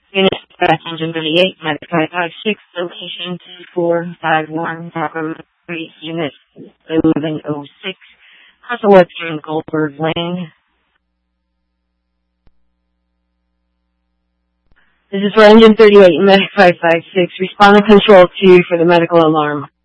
Unit Engine 38, Medic 556, location 2451, Taco Street, Unit 1106, Hasselwood and Goldberg Lane. This is for Engine 38, Medic 556, respond to Control 2 for the medical alarm.